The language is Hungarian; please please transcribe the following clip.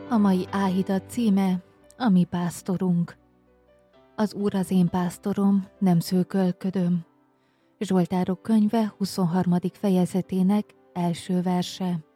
A mai áhítat címe a mi pásztorunk. Az Úr az én pásztorom, nem szőkölködöm. Zsoltárok könyve 23. fejezetének első verse.